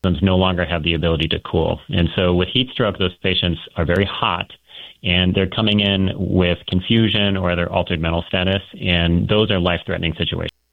systems no longer have the ability to cool. And so with heat stroke, those patients are very hot, and they're coming in with confusion or their altered mental status, and those are life-threatening situations.